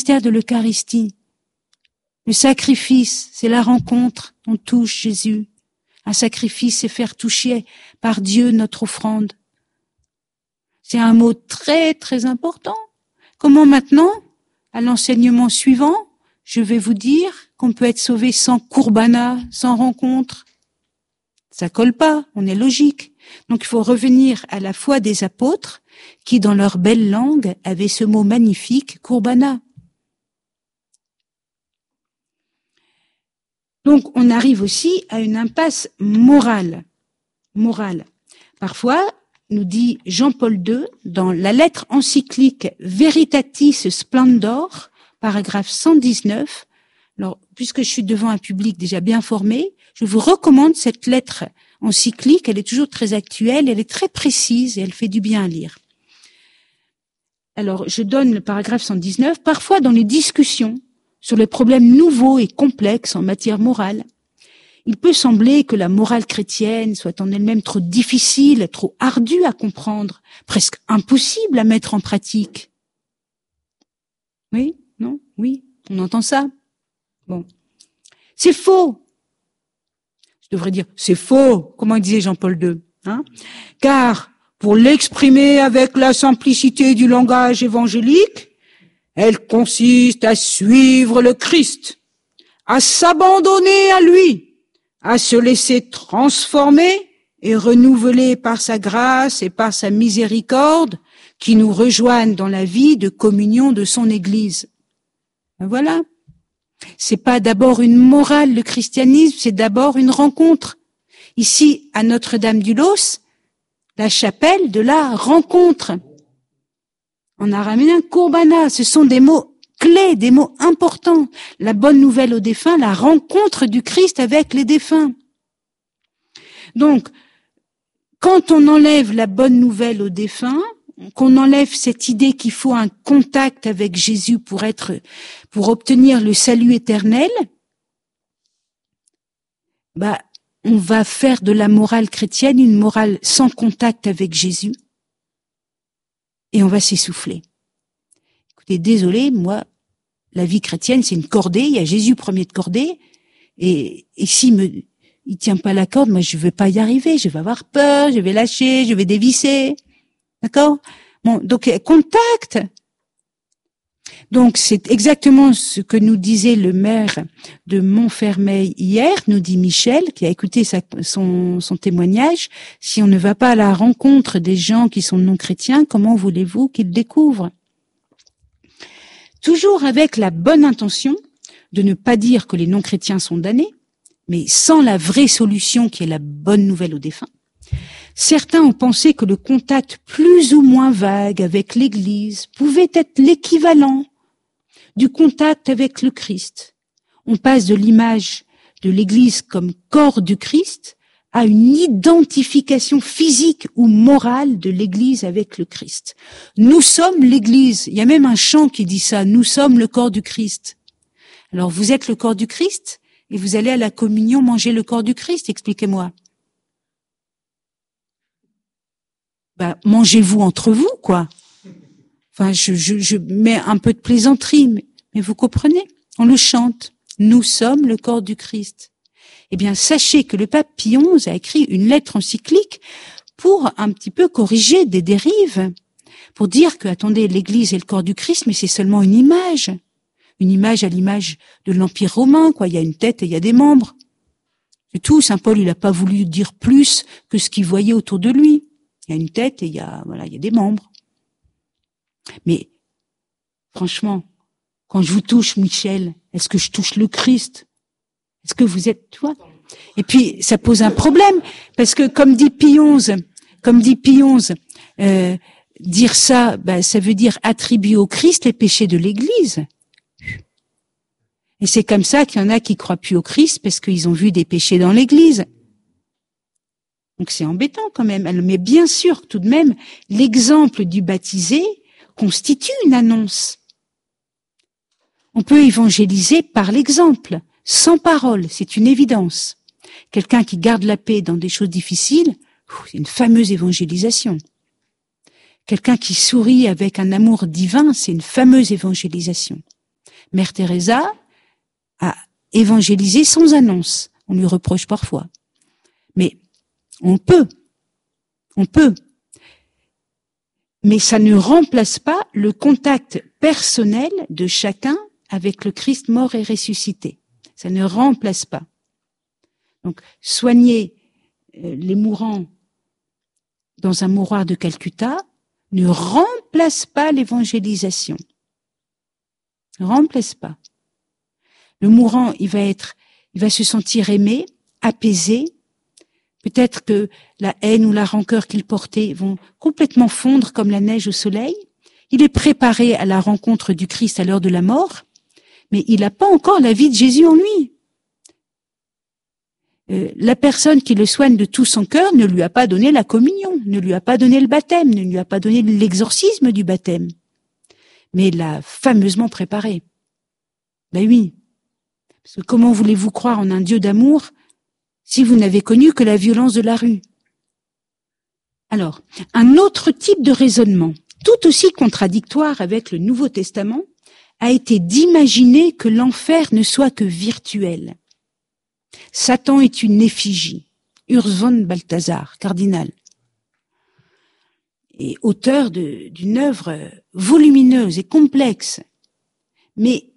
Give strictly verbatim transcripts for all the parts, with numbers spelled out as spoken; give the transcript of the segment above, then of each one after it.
mystère de l'Eucharistie. Le sacrifice, c'est la rencontre, on touche Jésus. Un sacrifice, c'est faire toucher par Dieu notre offrande. C'est un mot très, très important. Comment maintenant, à l'enseignement suivant, je vais vous dire qu'on peut être sauvé sans courbana, sans rencontre. Ça colle pas, on est logique. Donc il faut revenir à la foi des apôtres qui, dans leur belle langue, avaient ce mot magnifique, courbana. Donc on arrive aussi à une impasse morale. Morale. Parfois, nous dit Jean-Paul deux, dans la lettre encyclique Veritatis Splendor, paragraphe cent dix-neuf. Alors, puisque je suis devant un public déjà bien formé, je vous recommande cette lettre encyclique. Elle est toujours très actuelle, elle est très précise et elle fait du bien à lire. Alors, je donne le paragraphe cent dix-neuf. Parfois, dans les discussions sur les problèmes nouveaux et complexes en matière morale, il peut sembler que la morale chrétienne soit en elle-même trop difficile, trop ardue à comprendre, presque impossible à mettre en pratique. Oui? Non? Oui? On entend ça? Bon. C'est faux. Je devrais dire, c'est faux, comment disait Jean-Paul deux, hein? Car, pour l'exprimer avec la simplicité du langage évangélique, elle consiste à suivre le Christ, à s'abandonner à lui, à se laisser transformer et renouveler par sa grâce et par sa miséricorde qui nous rejoignent dans la vie de communion de son Église. Ben voilà. C'est pas d'abord une morale, le christianisme, c'est d'abord une rencontre. Ici, à Notre-Dame-du-Los, la chapelle de la rencontre. En araméen, courbana, ce sont des mots clés, des mots importants. La bonne nouvelle aux défunts, la rencontre du Christ avec les défunts. Donc, quand on enlève la bonne nouvelle aux défunts, qu'on enlève cette idée qu'il faut un contact avec Jésus pour être, pour obtenir le salut éternel, bah, on va faire de la morale chrétienne une morale sans contact avec Jésus. Et on va s'essouffler. Écoutez, désolé, moi, la vie chrétienne, c'est une cordée, il y a Jésus premier de cordée, et, et s'il me, il tient pas la corde, moi, je vais pas y arriver, je vais avoir peur, je vais lâcher, je vais dévisser. D'accord? Bon, donc, contact. Donc, c'est exactement ce que nous disait le maire de Montfermeil hier, nous dit Michel, qui a écouté sa, son, son témoignage. Si on ne va pas à la rencontre des gens qui sont non chrétiens, comment voulez-vous qu'ils découvrent? Toujours avec la bonne intention de ne pas dire que les non chrétiens sont damnés, mais sans la vraie solution qui est la bonne nouvelle aux défunts. Certains ont pensé que le contact plus ou moins vague avec l'Église pouvait être l'équivalent du contact avec le Christ. On passe de l'image de l'Église comme corps du Christ à une identification physique ou morale de l'Église avec le Christ. Nous sommes l'Église. Il y a même un chant qui dit ça. Nous sommes le corps du Christ. Alors vous êtes le corps du Christ et vous allez à la communion manger le corps du Christ. Expliquez-moi. Ben, mangez-vous entre vous, quoi. Enfin, je, je, je mets un peu de plaisanterie, mais, mais vous comprenez, on le chante. Nous sommes le corps du Christ. Eh bien, sachez que le pape Pie onze a écrit une lettre encyclique pour un petit peu corriger des dérives, pour dire que, attendez, l'Église est le corps du Christ, mais c'est seulement une image. Une image à l'image de l'Empire romain, quoi. Il y a une tête et il y a des membres. C'est tout. Saint Paul, il n'a pas voulu dire plus que ce qu'il voyait autour de lui. Il y a une tête et il y a, voilà, il y a des membres. Mais, franchement, quand je vous touche, Michel, est-ce que je touche le Christ? Est-ce que vous êtes, toi? Et puis, ça pose un problème, parce que, comme dit Pie onze, comme dit Pie onze, euh, dire ça, ben, ça veut dire attribuer au Christ les péchés de l'Église. Et c'est comme ça qu'il y en a qui croient plus au Christ, parce qu'ils ont vu des péchés dans l'Église. Donc c'est embêtant quand même. Mais bien sûr, tout de même, l'exemple du baptisé constitue une annonce. On peut évangéliser par l'exemple, sans parole, c'est une évidence. Quelqu'un qui garde la paix dans des choses difficiles, c'est une fameuse évangélisation. Quelqu'un qui sourit avec un amour divin, c'est une fameuse évangélisation. Mère Teresa a évangélisé sans annonce. On lui reproche parfois. Mais on peut. On peut. Mais ça ne remplace pas le contact personnel de chacun avec le Christ mort et ressuscité. Ça ne remplace pas. Donc, soigner les mourants dans un mouroir de Calcutta ne remplace pas l'évangélisation. Ne remplace pas. Le mourant, il va être, il va se sentir aimé, apaisé. Peut-être que la haine ou la rancœur qu'il portait vont complètement fondre comme la neige au soleil. Il est préparé à la rencontre du Christ à l'heure de la mort, mais il n'a pas encore la vie de Jésus en lui. Euh, la personne qui le soigne de tout son cœur ne lui a pas donné la communion, ne lui a pas donné le baptême, ne lui a pas donné l'exorcisme du baptême, mais l'a fameusement préparé. Ben oui. Parce que comment voulez-vous croire en un Dieu d'amour si vous n'avez connu que la violence de la rue? Alors, un autre type de raisonnement, tout aussi contradictoire avec le Nouveau Testament, a été d'imaginer que l'enfer ne soit que virtuel. Satan est une effigie. Urs von Balthasar, cardinal, et auteur de, d'une œuvre volumineuse et complexe. Mais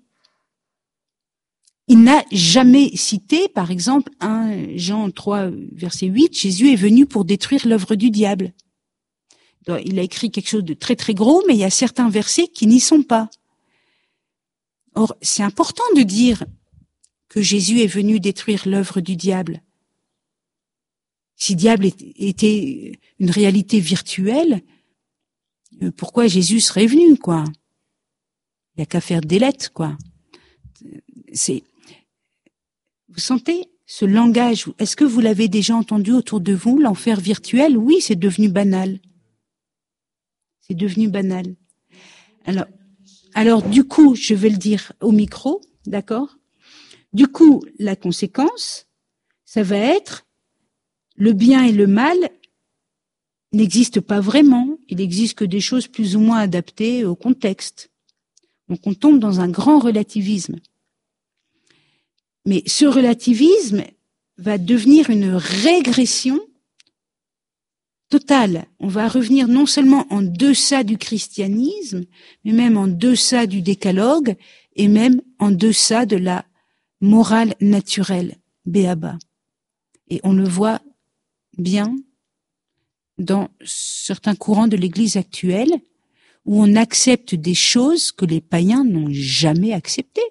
il n'a jamais cité, par exemple, un Jean trois, verset huit, Jésus est venu pour détruire l'œuvre du diable. Donc, il a écrit quelque chose de très très gros, mais il y a certains versets qui n'y sont pas. Or, c'est important de dire que Jésus est venu détruire l'œuvre du diable. Si diable était une réalité virtuelle, pourquoi Jésus serait venu, quoi? Il n'y a qu'à faire des lettres, quoi. C'est, vous sentez ce langage? Est-ce que vous l'avez déjà entendu autour de vous, l'enfer virtuel? Oui, c'est devenu banal. C'est devenu banal. Alors, alors du coup, je vais le dire au micro, d'accord? Du coup, la conséquence, ça va être le bien et le mal n'existent pas vraiment. Il n'existe que des choses plus ou moins adaptées au contexte. Donc on tombe dans un grand relativisme. Mais ce relativisme va devenir une régression totale. On va revenir non seulement en deçà du christianisme, mais même en deçà du décalogue et même en deçà de la morale naturelle, béaba. Et on le voit bien dans certains courants de l'Église actuelle où on accepte des choses que les païens n'ont jamais acceptées,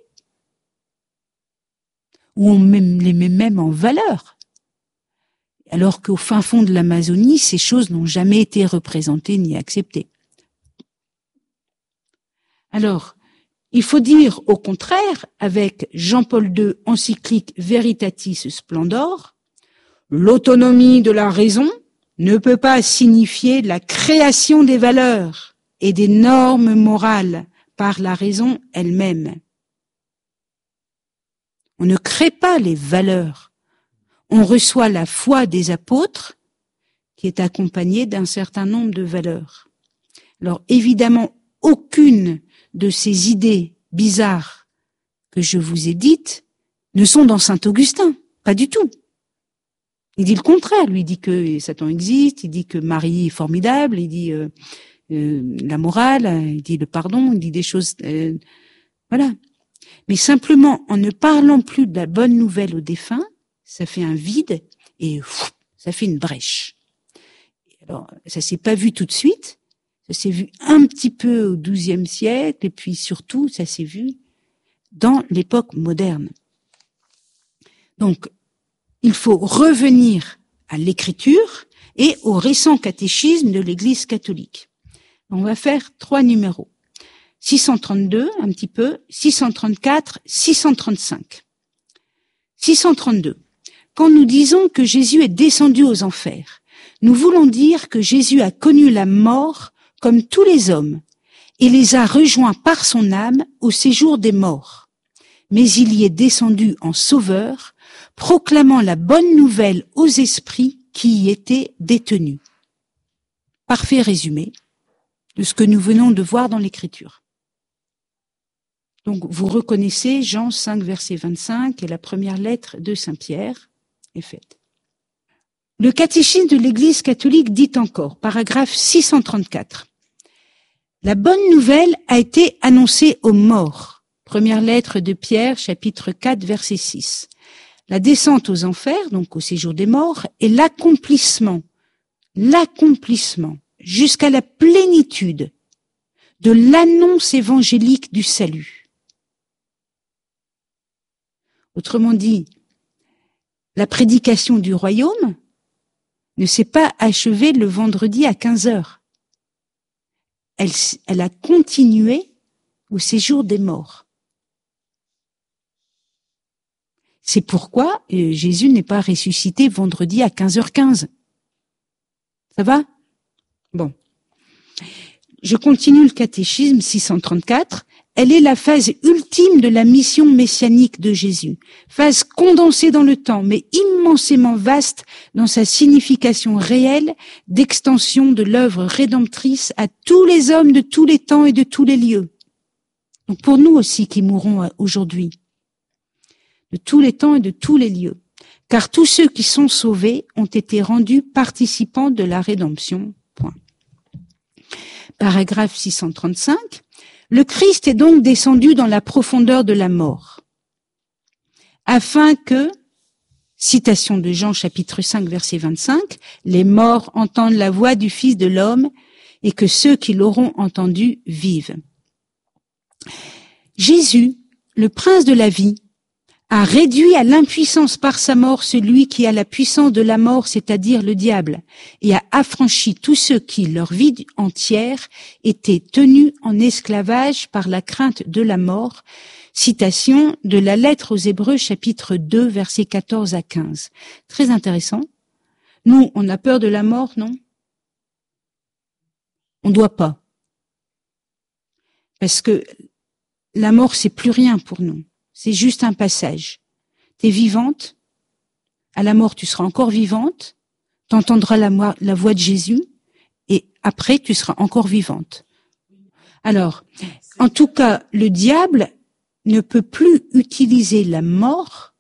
où on les met même en valeur, alors qu'au fin fond de l'Amazonie, ces choses n'ont jamais été représentées ni acceptées. Alors, il faut dire au contraire, avec Jean-Paul deux, encyclique Veritatis Splendor, l'autonomie de la raison ne peut pas signifier la création des valeurs et des normes morales par la raison elle-même. On ne crée pas les valeurs. On reçoit la foi des apôtres qui est accompagnée d'un certain nombre de valeurs. Alors évidemment, aucune de ces idées bizarres que je vous ai dites ne sont dans saint Augustin, pas du tout. Il dit le contraire, lui, il dit que Satan existe, il dit que Marie est formidable, il dit euh, euh, la morale, il dit le pardon, il dit des choses... Euh, voilà. Mais simplement, en ne parlant plus de la bonne nouvelle aux défunts, ça fait un vide et pff, ça fait une brèche. Alors, ça s'est pas vu tout de suite, ça s'est vu un petit peu au douzième siècle, et puis surtout, ça s'est vu dans l'époque moderne. Donc, il faut revenir à l'écriture et au récent catéchisme de l'Église catholique. On va faire trois numéros. six cent trente-deux, un petit peu, six cent trente-quatre, six cent trente-cinq. six cent trente-deux. Quand nous disons que Jésus est descendu aux enfers, nous voulons dire que Jésus a connu la mort comme tous les hommes et les a rejoints par son âme au séjour des morts. Mais il y est descendu en sauveur, proclamant la bonne nouvelle aux esprits qui y étaient détenus. Parfait résumé de ce que nous venons de voir dans l'Écriture. Donc, vous reconnaissez Jean cinq, verset vingt-cinq, et la première lettre de Saint Pierre est faite. Le catéchisme de l'Église catholique dit encore, paragraphe six cent trente-quatre, la bonne nouvelle a été annoncée aux morts. Première lettre de Pierre, chapitre quatre, verset six. La descente aux enfers, donc au séjour des morts, est l'accomplissement, l'accomplissement jusqu'à la plénitude de l'annonce évangélique du salut. Autrement dit, la prédication du royaume ne s'est pas achevée le vendredi à quinze heures. Elle, elle a continué au séjour des morts. C'est pourquoi euh, Jésus n'est pas ressuscité vendredi à quinze heures quinze. Ça va? Bon. Je continue le catéchisme six cent trente-quatre. Elle est la phase ultime de la mission messianique de Jésus. Phase condensée dans le temps, mais immensément vaste dans sa signification réelle d'extension de l'œuvre rédemptrice à tous les hommes de tous les temps et de tous les lieux. Donc pour nous aussi qui mourons aujourd'hui, de tous les temps et de tous les lieux. Car tous ceux qui sont sauvés ont été rendus participants de la rédemption. Point. Paragraphe six cent trente-cinq. Le Christ est donc descendu dans la profondeur de la mort, afin que, citation de Jean chapitre cinq verset vingt-cinq, les morts entendent la voix du Fils de l'homme et que ceux qui l'auront entendu vivent. Jésus, le prince de la vie, a réduit à l'impuissance par sa mort celui qui a la puissance de la mort, c'est-à-dire le diable, et a affranchi tous ceux qui, leur vie entière, étaient tenus en esclavage par la crainte de la mort. Citation de la lettre aux Hébreux, chapitre deux, versets quatorze à quinze. Très intéressant. Nous, on a peur de la mort, non? On ne doit pas. Parce que la mort, c'est plus rien pour nous. C'est juste un passage. T'es vivante. À la mort, tu seras encore vivante. T'entendras la, la voix de Jésus. Et après, tu seras encore vivante. Alors, en tout cas, le diable ne peut plus utiliser la mort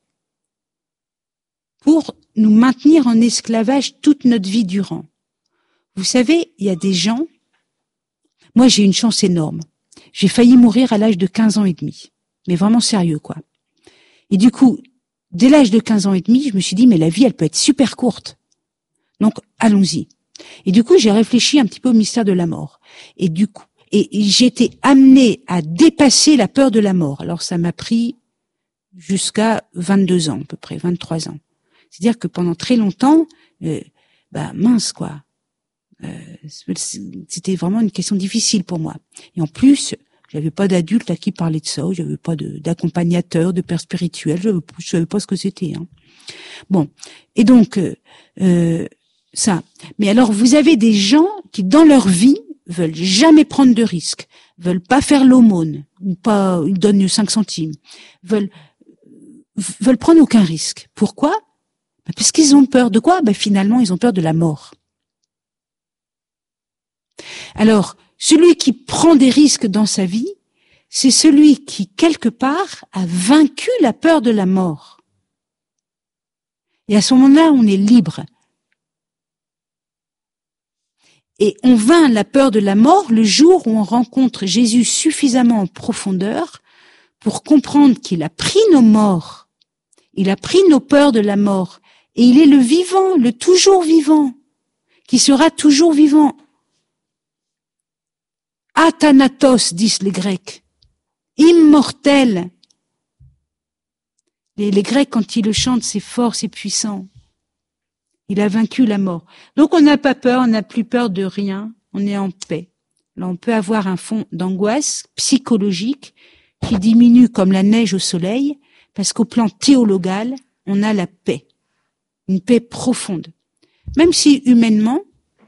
pour nous maintenir en esclavage toute notre vie durant. Vous savez, il y a des gens... Moi, j'ai une chance énorme. J'ai failli mourir à l'âge de quinze ans et demi. Mais vraiment sérieux, quoi. Et du coup, dès l'âge de quinze ans et demi, je me suis dit, mais la vie, elle peut être super courte. Donc, allons-y. Et du coup, j'ai réfléchi un petit peu au mystère de la mort. Et du coup, et j'ai été amenée à dépasser la peur de la mort. Alors, ça m'a pris jusqu'à vingt-deux ans, à peu près, vingt-trois ans. C'est-à-dire que pendant très longtemps, euh, bah, mince, quoi. Euh, c'était vraiment une question difficile pour moi. Et en plus, j'avais pas d'adulte à qui parler de ça, j'avais pas de, d'accompagnateur, de père spirituel, je, je savais pas ce que c'était. Hein. Bon, et donc euh, euh, ça. Mais alors, vous avez des gens qui, dans leur vie, veulent jamais prendre de risques, veulent pas faire l'aumône, ou pas, ils donnent cinq centimes, veulent veulent prendre aucun risque. Pourquoi? Ben parce qu'ils ont peur de quoi? Ben finalement, ils ont peur de la mort. Alors, celui qui prend des risques dans sa vie, c'est celui qui, quelque part, a vaincu la peur de la mort. Et à ce moment-là, on est libre. Et on vainc la peur de la mort le jour où on rencontre Jésus suffisamment en profondeur pour comprendre qu'il a pris nos morts, il a pris nos peurs de la mort, et il est le vivant, le toujours vivant, qui sera toujours vivant. Athanatos, disent les Grecs, immortel. Les, les Grecs, quand ils le chantent, c'est fort, c'est puissant. Il a vaincu la mort. Donc on n'a pas peur, on n'a plus peur de rien, on est en paix. Là, on peut avoir un fond d'angoisse psychologique qui diminue comme la neige au soleil, parce qu'au plan théologal, on a la paix, une paix profonde. Même si humainement,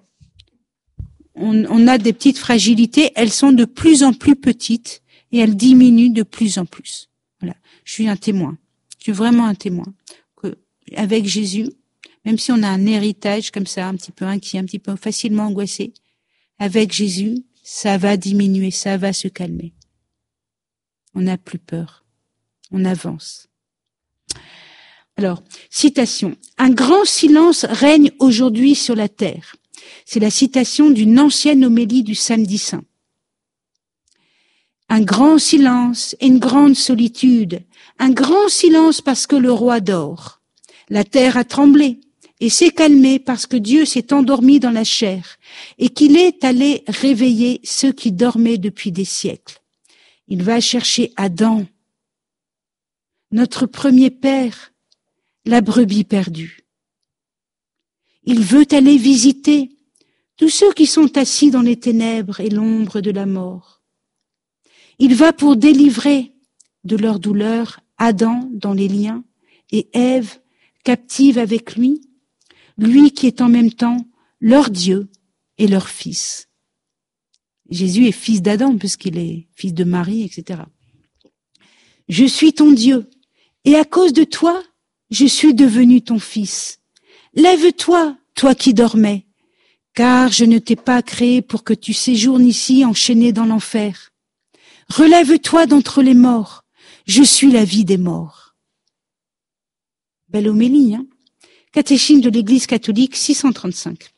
On, on a des petites fragilités, elles sont de plus en plus petites et elles diminuent de plus en plus. Voilà, je suis un témoin. Je suis vraiment un témoin que avec Jésus, même si on a un héritage comme ça, un petit peu inquiet, un petit peu facilement angoissé, avec Jésus, ça va diminuer, ça va se calmer. On n'a plus peur. On avance. Alors, citation. Un grand silence règne aujourd'hui sur la terre. C'est la citation d'une ancienne homélie du Samedi Saint. Un grand silence et une grande solitude. Un grand silence parce que le roi dort. La terre a tremblé et s'est calmée parce que Dieu s'est endormi dans la chair et qu'il est allé réveiller ceux qui dormaient depuis des siècles. Il va chercher Adam, notre premier père, la brebis perdue. Il veut aller visiter tous ceux qui sont assis dans les ténèbres et l'ombre de la mort. Il va pour délivrer de leur douleur Adam dans les liens et Ève captive avec lui, lui qui est en même temps leur Dieu et leur fils. Jésus est fils d'Adam puisqu'il est fils de Marie, et cetera. Je suis ton Dieu et à cause de toi, je suis devenu ton fils. Lève-toi, toi qui dormais, car je ne t'ai pas créé pour que tu séjournes ici enchaîné dans l'enfer. Relève-toi d'entre les morts, je suis la vie des morts. Belle homélie, hein? Catéchisme de l'Église catholique six cent trente-cinq.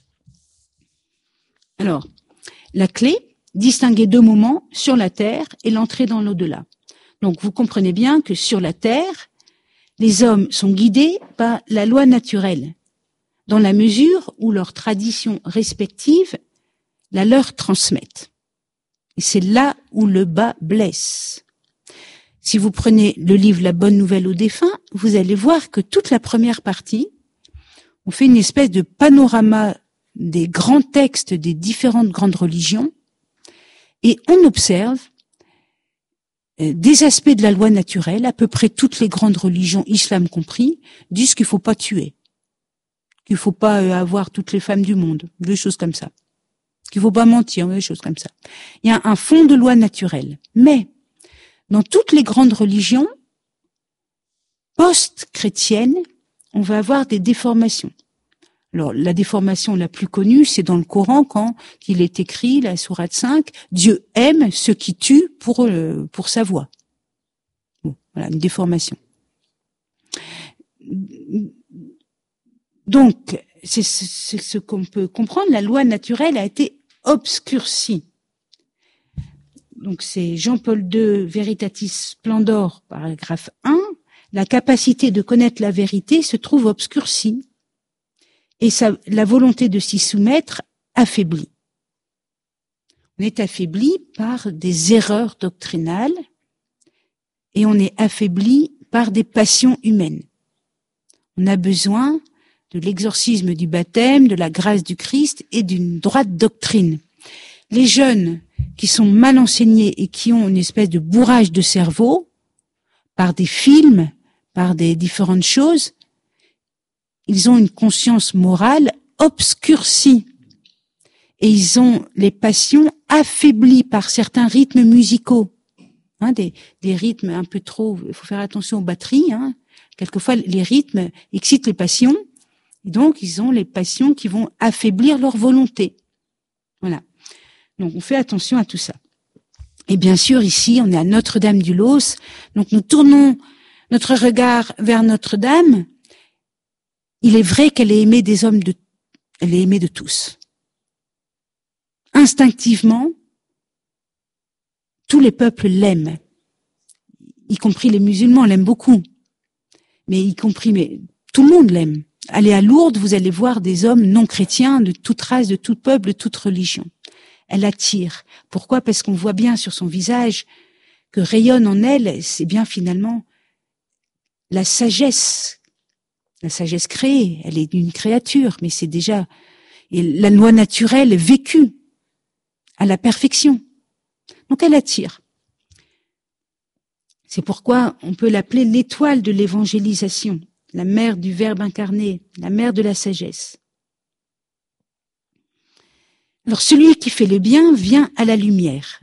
Alors, la clé, distinguer deux moments, sur la terre et l'entrée dans l'au-delà. Donc, vous comprenez bien que sur la terre, les hommes sont guidés par la loi naturelle, dans la mesure où leurs traditions respectives la leur transmettent. Et c'est là où le bas blesse. Si vous prenez le livre La Bonne Nouvelle aux défunts, vous allez voir que toute la première partie, on fait une espèce de panorama des grands textes des différentes grandes religions et on observe des aspects de la loi naturelle. À peu près toutes les grandes religions, islam compris, disent qu'il faut pas tuer, qu'il faut pas avoir toutes les femmes du monde, des choses comme ça, qu'il faut pas mentir, des choses comme ça. Il y a un fond de loi naturelle. Mais dans toutes les grandes religions post-chrétiennes, on va avoir des déformations. Alors, la déformation la plus connue, c'est dans le Coran, quand il est écrit, la sourate cinq, Dieu aime ceux qui tuent pour, euh, pour sa voix. Bon, voilà, une déformation. Donc, c'est, c'est ce qu'on peut comprendre, la loi naturelle a été obscurcie. Donc, c'est Jean-Paul deux, Veritatis Splendor, paragraphe un, la capacité de connaître la vérité se trouve obscurcie. Et ça, la volonté de s'y soumettre affaiblie. On est affaibli par des erreurs doctrinales et on est affaibli par des passions humaines. On a besoin de l'exorcisme du baptême, de la grâce du Christ et d'une droite doctrine. Les jeunes qui sont mal enseignés et qui ont une espèce de bourrage de cerveau par des films, par des différentes choses, ils ont une conscience morale obscurcie et ils ont les passions affaiblies par certains rythmes musicaux, hein, des, des rythmes un peu trop. Il faut faire attention aux batteries. Hein. Quelquefois, les rythmes excitent les passions, et donc ils ont les passions qui vont affaiblir leur volonté. Voilà. Donc on fait attention à tout ça. Et bien sûr, ici, on est à Notre-Dame-du-Los, donc nous tournons notre regard vers Notre-Dame. Il est vrai qu'elle est aimée des hommes de, elle est aimée de tous. Instinctivement, tous les peuples l'aiment, y compris les musulmans l'aiment beaucoup, mais y compris, mais tout le monde l'aime. Allez à Lourdes, vous allez voir des hommes non chrétiens de toute race, de tout peuple, de toute religion. Elle attire. Pourquoi? Parce qu'on voit bien sur son visage que rayonne en elle, c'est bien finalement la sagesse. La sagesse créée, elle est d'une créature, mais c'est déjà et la loi naturelle vécue à la perfection. Donc elle attire. C'est pourquoi on peut l'appeler l'étoile de l'évangélisation, la mère du Verbe incarné, la mère de la sagesse. Alors celui qui fait le bien vient à la lumière.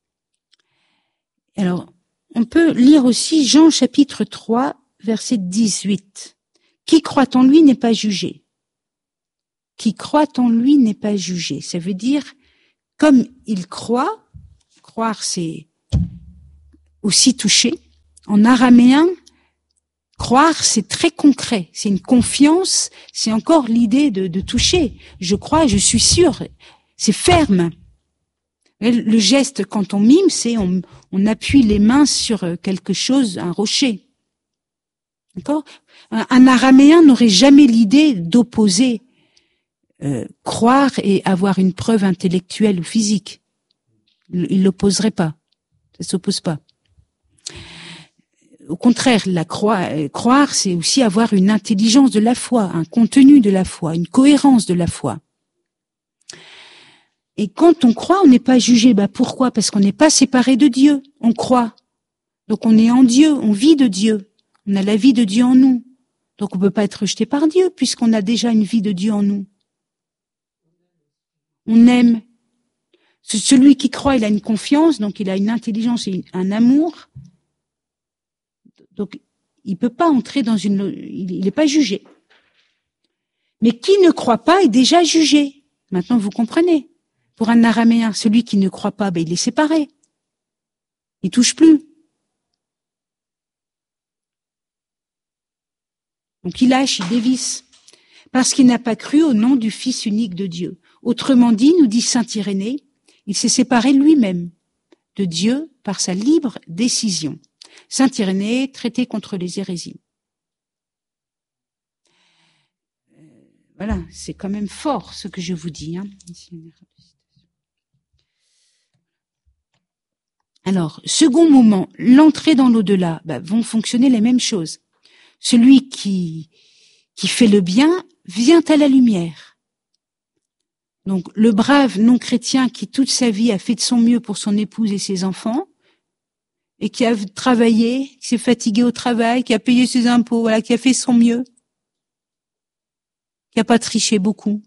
Alors on peut lire aussi Jean chapitre trois, verset dix-huit. Qui croit en lui n'est pas jugé. Qui croit en lui n'est pas jugé. Ça veut dire, comme il croit, croire c'est aussi toucher. En araméen, croire, c'est très concret. C'est une confiance, c'est encore l'idée de, de toucher. Je crois, je suis sûr. C'est ferme. Le geste, quand on mime, c'est on, on appuie les mains sur quelque chose, un rocher. D'accord ? Un, un araméen n'aurait jamais l'idée d'opposer euh, croire et avoir une preuve intellectuelle ou physique. Il l'opposerait pas. Ça s'oppose pas. Au contraire, la croire, croire, c'est aussi avoir une intelligence de la foi, un contenu de la foi, une cohérence de la foi. Et quand on croit, on n'est pas jugé. Bah pourquoi ? Parce qu'on n'est pas séparé de Dieu. On croit. Donc on est en Dieu, on vit de Dieu. On a la vie de Dieu en nous. Donc on peut pas être rejeté par Dieu puisqu'on a déjà une vie de Dieu en nous. On aime. Celui qui croit, il a une confiance, donc il a une intelligence et un amour. Donc il peut pas entrer dans une... Il n'est pas jugé. Mais qui ne croit pas est déjà jugé. Maintenant vous comprenez. Pour un araméen, celui qui ne croit pas, ben, il est séparé. Il touche plus. Donc il lâche, il dévisse. Parce qu'il n'a pas cru au nom du Fils unique de Dieu. Autrement dit, nous dit saint Irénée, il s'est séparé lui-même de Dieu par sa libre décision. Saint Irénée, traité contre les hérésies. Voilà, c'est quand même fort ce que je vous dis. Hein. Alors, second moment, l'entrée dans l'au-delà, bah, vont fonctionner les mêmes choses. Celui qui, qui fait le bien vient à la lumière. Donc, le brave non-chrétien qui toute sa vie a fait de son mieux pour son épouse et ses enfants, et qui a travaillé, qui s'est fatigué au travail, qui a payé ses impôts, voilà, qui a fait son mieux, qui a pas triché beaucoup.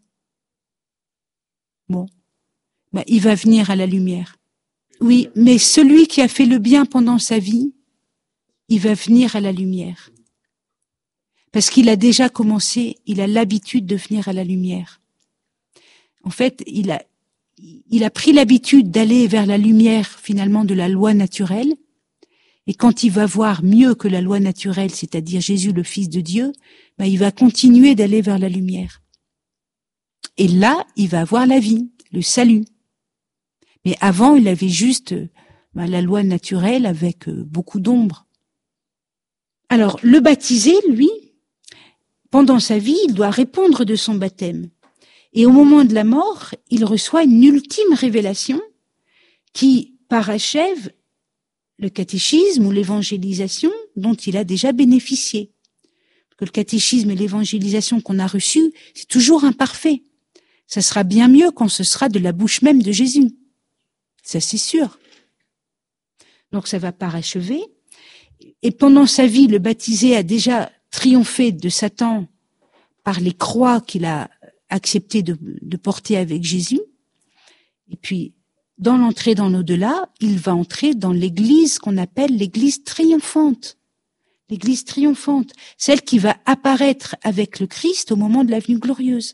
Bon, bah, il va venir à la lumière. Oui, mais celui qui a fait le bien pendant sa vie, il va venir à la lumière. Parce qu'il a déjà commencé, il a l'habitude de venir à la lumière. En fait, il a, il a pris l'habitude d'aller vers la lumière, finalement, de la loi naturelle. Et quand il va voir mieux que la loi naturelle, c'est-à-dire Jésus, le Fils de Dieu, ben, il va continuer d'aller vers la lumière. Et là, il va avoir la vie, le salut. Mais avant, il avait juste ben, la loi naturelle avec euh, beaucoup d'ombre. Alors, le baptisé, lui, pendant sa vie, il doit répondre de son baptême. Et au moment de la mort, il reçoit une ultime révélation qui parachève le catéchisme ou l'évangélisation dont il a déjà bénéficié. Parce que le catéchisme et l'évangélisation qu'on a reçus, c'est toujours imparfait. Ça sera bien mieux quand ce sera de la bouche même de Jésus. Ça, c'est sûr. Donc, ça va parachever. Et pendant sa vie, le baptisé a déjà triomphé de Satan par les croix qu'il a accepté de, de porter avec Jésus. Et puis, dans l'entrée dans l'au-delà, il va entrer dans l'église qu'on appelle l'église triomphante. L'église triomphante, celle qui va apparaître avec le Christ au moment de la venue glorieuse.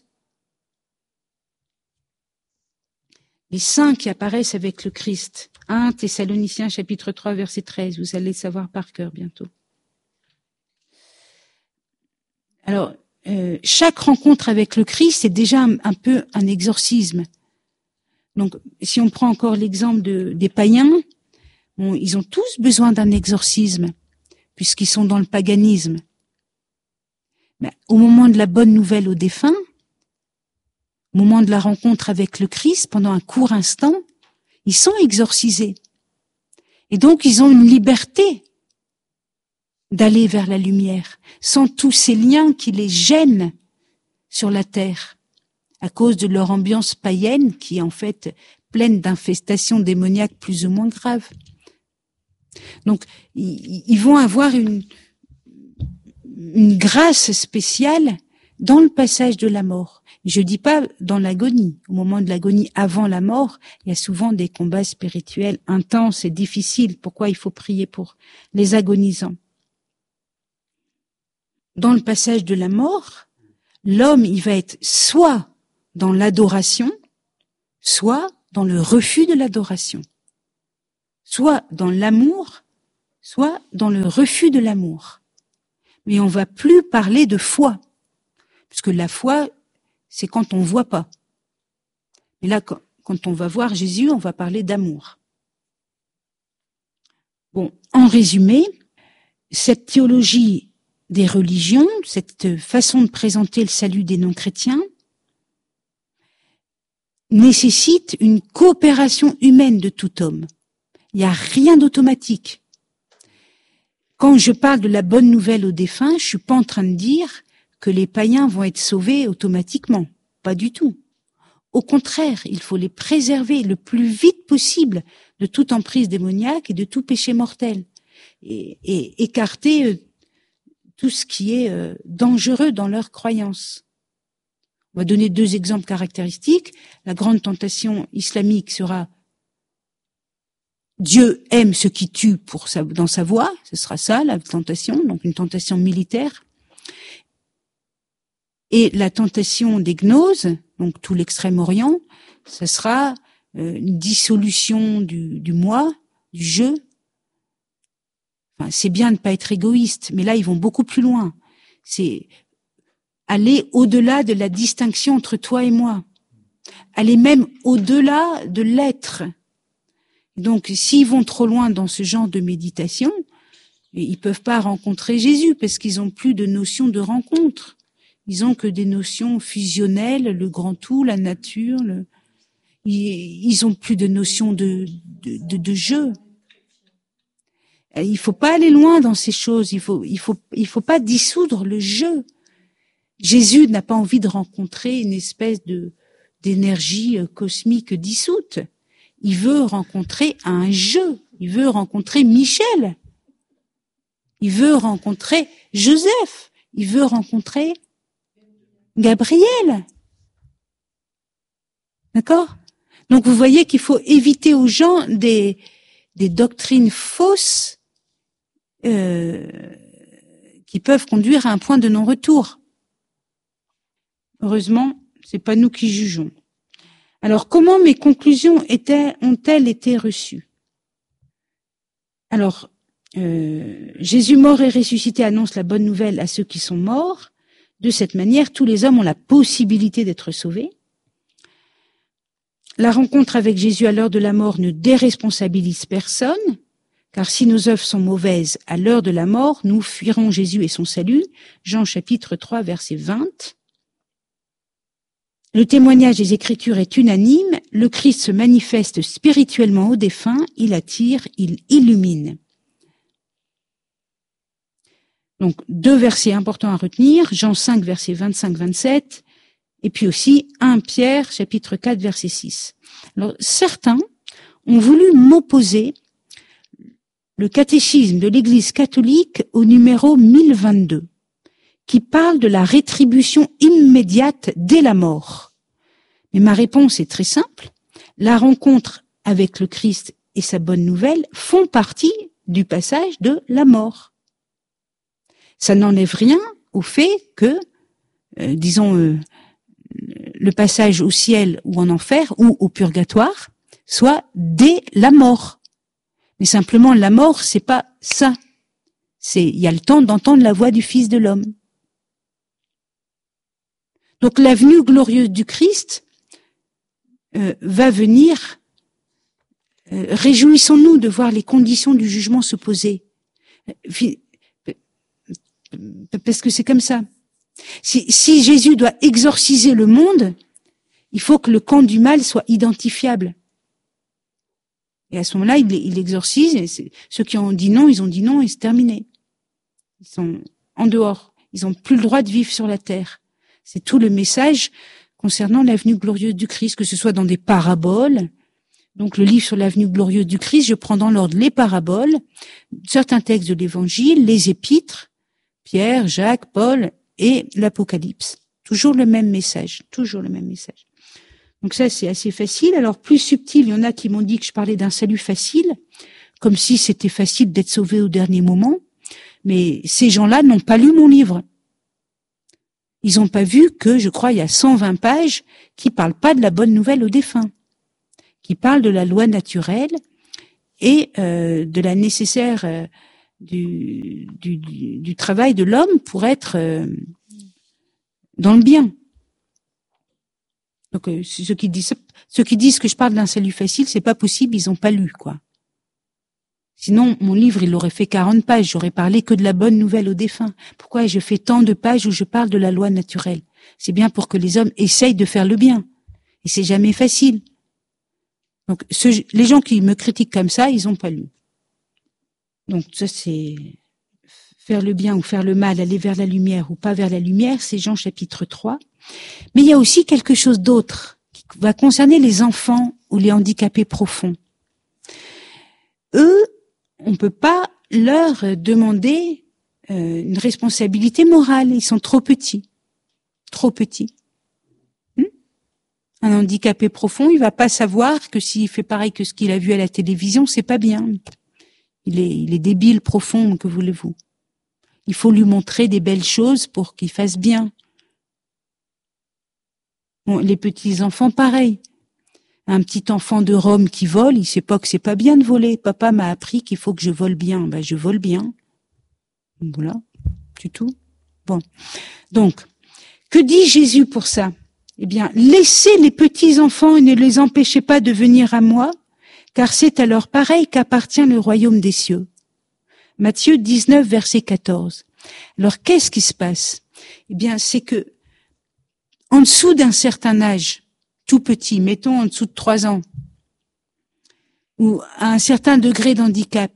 Les saints qui apparaissent avec le Christ. un Thessaloniciens chapitre trois verset treize, vous allez le savoir par cœur bientôt. Alors, euh, chaque rencontre avec le Christ est déjà un, un peu un exorcisme. Donc, si on prend encore l'exemple de, des païens, bon, ils ont tous besoin d'un exorcisme, puisqu'ils sont dans le paganisme. Mais au moment de la bonne nouvelle aux défunts, au moment de la rencontre avec le Christ, pendant un court instant, ils sont exorcisés. Et donc, ils ont une liberté d'aller vers la lumière, sans tous ces liens qui les gênent sur la terre, à cause de leur ambiance païenne, qui est en fait pleine d'infestations démoniaques plus ou moins graves. Donc, ils vont avoir une, une grâce spéciale dans le passage de la mort. Je dis pas dans l'agonie. Au moment de l'agonie, avant la mort, il y a souvent des combats spirituels intenses et difficiles. Pourquoi il faut prier pour les agonisants? Dans le passage de la mort, l'homme, il va être soit dans l'adoration, soit dans le refus de l'adoration, soit dans l'amour, soit dans le refus de l'amour. Mais on va plus parler de foi, puisque la foi, c'est quand on voit pas. Mais là, quand on va voir Jésus, on va parler d'amour. Bon, en résumé, cette théologie des religions, cette façon de présenter le salut des non-chrétiens, nécessite une coopération humaine de tout homme. Il n'y a rien d'automatique. Quand je parle de la bonne nouvelle aux défunts, je suis pas en train de dire que les païens vont être sauvés automatiquement. Pas du tout. Au contraire, il faut les préserver le plus vite possible de toute emprise démoniaque et de tout péché mortel. Et, et écarter euh, tout ce qui est euh, dangereux dans leur croyance. On va donner deux exemples caractéristiques. La grande tentation islamique sera Dieu aime ceux qui tuent pour sa, dans sa voie, ce sera ça la tentation, donc une tentation militaire. Et la tentation des gnoses, donc tout l'extrême-orient, ce sera euh, une dissolution du, du moi, du je. Enfin, c'est bien de ne pas être égoïste, mais là ils vont beaucoup plus loin. C'est aller au-delà de la distinction entre toi et moi, aller même au-delà de l'être. Donc, s'ils vont trop loin dans ce genre de méditation, ils peuvent pas rencontrer Jésus parce qu'ils ont plus de notion de rencontre. Ils ont que des notions fusionnelles, le grand tout, la nature. Le... Ils, ils ont plus de notion de, de, de, de jeu. Il faut pas aller loin dans ces choses. Il faut, il faut, il faut pas dissoudre le jeu. Jésus n'a pas envie de rencontrer une espèce de d'énergie cosmique dissoute. Il veut rencontrer un jeu. Il veut rencontrer Michel. Il veut rencontrer Joseph. Il veut rencontrer Gabriel. D'accord? Donc vous voyez qu'il faut éviter aux gens des, des doctrines fausses euh, qui peuvent conduire à un point de non-retour. Heureusement, c'est pas nous qui jugeons. Alors, comment mes conclusions étaient, ont-elles été reçues? Alors, euh, Jésus mort et ressuscité annonce la bonne nouvelle à ceux qui sont morts. De cette manière, tous les hommes ont la possibilité d'être sauvés. La rencontre avec Jésus à l'heure de la mort ne déresponsabilise personne, car si nos œuvres sont mauvaises à l'heure de la mort, nous fuirons Jésus et son salut. Jean chapitre trois, verset vingt. Le témoignage des Écritures est unanime, le Christ se manifeste spirituellement aux défunts, il attire, il illumine. Donc, deux versets importants à retenir, Jean cinq, versets vingt-cinq vingt-sept, et puis aussi un Pierre, chapitre quatre, verset six. Alors, certains ont voulu m'opposer le catéchisme de l'Église catholique au numéro mille vingt-deux. Qui parle de la rétribution immédiate dès la mort. Mais ma réponse est très simple. La rencontre avec le Christ et sa bonne nouvelle font partie du passage de la mort. Ça n'enlève rien au fait que, euh, disons, euh, le passage au ciel ou en enfer ou au purgatoire soit dès la mort. Mais simplement, la mort, c'est pas ça. C'est, il y a le temps d'entendre la voix du Fils de l'homme. Donc la venue glorieuse du Christ euh, va venir. Euh, réjouissons-nous de voir les conditions du jugement se poser. Parce que c'est comme ça. Si, si Jésus doit exorciser le monde, il faut que le camp du mal soit identifiable. Et à ce moment-là, il, il exorcise. Et c'est, ceux qui ont dit non, ils ont dit non et c'est terminé. Ils sont en dehors. Ils n'ont plus le droit de vivre sur la terre. C'est tout le message concernant la venue glorieuse du Christ, que ce soit dans des paraboles. Donc le livre sur la venue glorieuse du Christ, je prends dans l'ordre les paraboles, certains textes de l'Évangile, les épîtres, Pierre, Jacques, Paul et l'Apocalypse. Toujours le même message, toujours le même message. Donc ça, c'est assez facile. Alors plus subtil, il y en a qui m'ont dit que je parlais d'un salut facile, comme si c'était facile d'être sauvé au dernier moment. Mais ces gens-là n'ont pas lu mon livre. Ils n'ont pas vu que, je crois, il y a cent vingt pages qui parlent pas de la bonne nouvelle aux défunts, qui parlent de la loi naturelle et euh, de la nécessaire euh, du, du, du, du travail de l'homme pour être euh, dans le bien. Donc euh, ceux qui disent ceux qui disent que je parle d'un salut facile, c'est pas possible, ils ont pas lu, quoi. Sinon, mon livre, il aurait fait quarante pages, j'aurais parlé que de la bonne nouvelle aux défunts. Pourquoi je fais tant de pages où je parle de la loi naturelle? C'est bien pour que les hommes essayent de faire le bien. Et c'est jamais facile. Donc, ce, les gens qui me critiquent comme ça, ils ont pas lu. Donc, ça, c'est faire le bien ou faire le mal, aller vers la lumière ou pas vers la lumière, c'est Jean chapitre trois. Mais il y a aussi quelque chose d'autre qui va concerner les enfants ou les handicapés profonds. Eux, on peut pas leur demander euh, une responsabilité morale. Ils sont trop petits. Trop petits. Hmm? Un handicapé profond, il va pas savoir que s'il fait pareil que ce qu'il a vu à la télévision, c'est pas bien. Il est, il est débile profond, que voulez-vous. Il faut lui montrer des belles choses pour qu'il fasse bien. Bon, les petits enfants, pareil. Un petit enfant de Rome qui vole, il sait pas que c'est pas bien de voler. Papa m'a appris qu'il faut que je vole bien. Ben, je vole bien. Voilà. C'est tout. Bon. Donc, que dit Jésus pour ça? Eh bien, laissez les petits enfants et ne les empêchez pas de venir à moi, car c'est à leur pareil qu'appartient le royaume des cieux. Matthieu dix-neuf, verset quatorze. Alors, qu'est-ce qui se passe? Eh bien, c'est que, en dessous d'un certain âge, tout petit, mettons en dessous de trois ans, ou à un certain degré d'handicap,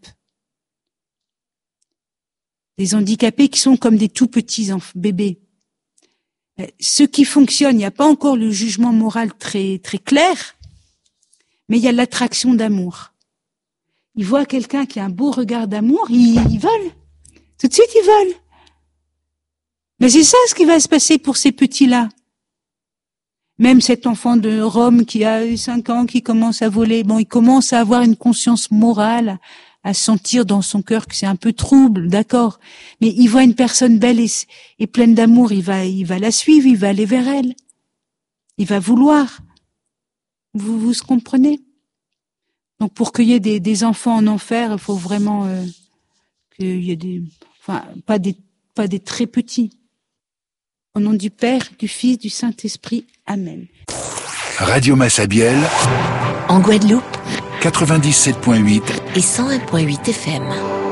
des handicapés qui sont comme des tout petits enfants, bébés. Ce qui fonctionne, il n'y a pas encore le jugement moral très très clair, mais il y a l'attraction d'amour. Ils voient quelqu'un qui a un beau regard d'amour, ils, ils veulent. Tout de suite, ils veulent. Mais c'est ça ce qui va se passer pour ces petits-là. Même cet enfant de Rome qui a cinq ans, qui commence à voler, bon, il commence à avoir une conscience morale, à sentir dans son cœur que c'est un peu trouble, d'accord. Mais il voit une personne belle et, et pleine d'amour, il va, il va la suivre, il va aller vers elle. Il va vouloir. Vous, vous comprenez? Donc, pour qu'il y ait des, des enfants en enfer, il faut vraiment euh, qu'il y ait des, enfin, pas des, pas des très petits. Au nom du Père, du Fils, du Saint-Esprit. Amen. Radio Massabielle, en Guadeloupe, quatre-vingt-dix-sept virgule huit et cent un virgule huit F M.